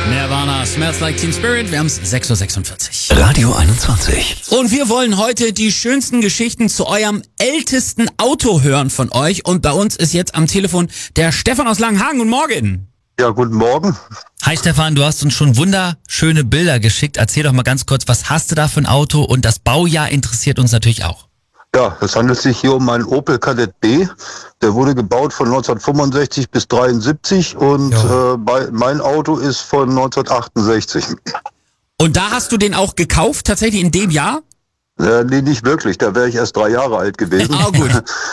Nirvana, Smells Like Teen Spirit. Wir haben es 6:46 Uhr. Radio 21. Und wir wollen heute die schönsten Geschichten zu eurem ältesten Auto hören von euch. Und bei uns ist jetzt am Telefon der Stefan aus Langenhagen. Guten Morgen. Ja, guten Morgen. Hi Stefan, du hast uns schon wunderschöne Bilder geschickt. Erzähl doch mal ganz kurz, was hast du da für ein Auto? Und das Baujahr interessiert uns natürlich auch. Ja, es handelt sich hier um einen Opel Kadett B. Der wurde gebaut von 1965 bis 73 und mein Auto ist von 1968. Und da hast du den auch gekauft, tatsächlich in dem Jahr? Nee, nicht wirklich. Da wäre ich erst 3 Jahre alt gewesen. Ah, gut.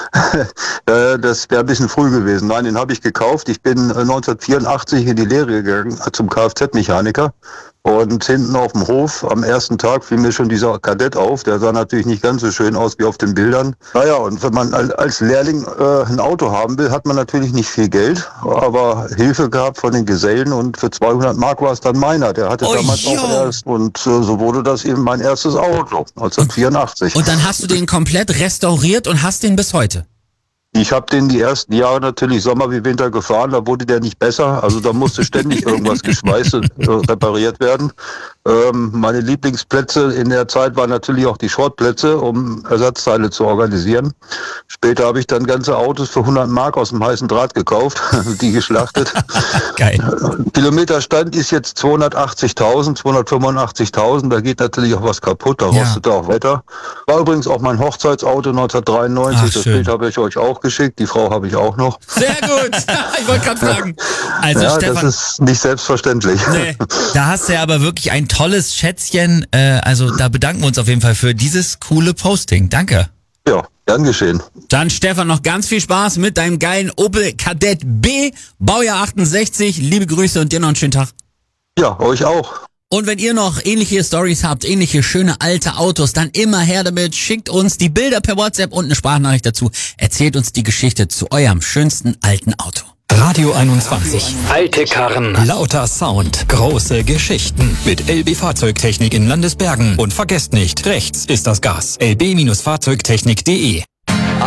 Das wäre ein bisschen früh gewesen. Nein, den habe ich gekauft. Ich bin 1984 in die Lehre gegangen zum Kfz-Mechaniker. Und hinten auf dem Hof, am ersten Tag, fiel mir schon dieser Kadett auf. Der sah natürlich nicht ganz so schön aus wie auf den Bildern. Naja, und wenn man als Lehrling ein Auto haben will, hat man natürlich nicht viel Geld, aber Hilfe gehabt von den Gesellen und für 200 Mark war es dann meiner. Der hatte damals auch erst und so wurde das eben mein erstes Auto, 1984. Und dann hast du den komplett restauriert und hast den bis heute? Ich habe den die ersten Jahre natürlich Sommer wie Winter gefahren, da wurde der nicht besser. Also da musste ständig irgendwas geschweißt und repariert werden. Meine Lieblingsplätze in der Zeit waren natürlich auch die Schrottplätze, um Ersatzteile zu organisieren. Später habe ich dann ganze Autos für 100 Mark aus dem heißen Draht gekauft, die geschlachtet. Geil. Kilometerstand ist jetzt 280.000, 285.000. Da geht natürlich auch was kaputt, da rostet auch Wetter. War übrigens auch mein Hochzeitsauto 1993. Das Bild habe ich euch auch geschickt. Die Frau habe ich auch noch. Sehr gut. Ich wollte gerade fragen. Also ja, Stefan, das ist nicht selbstverständlich. Nee, da hast du ja aber wirklich ein tolles Schätzchen. Also da bedanken wir uns auf jeden Fall für dieses coole Posting. Danke. Ja, gern geschehen. Dann Stefan, noch ganz viel Spaß mit deinem geilen Opel Kadett B, Baujahr 68. Liebe Grüße und dir noch einen schönen Tag. Ja, euch auch. Und wenn ihr noch ähnliche Stories habt, ähnliche schöne alte Autos, dann immer her damit. Schickt uns die Bilder per WhatsApp und eine Sprachnachricht dazu. Erzählt uns die Geschichte zu eurem schönsten alten Auto. Radio 21. Alte Karren. Lauter Sound. Große Geschichten. Mit LB Fahrzeugtechnik in Landesbergen. Und vergesst nicht, rechts ist das Gas. lb-fahrzeugtechnik.de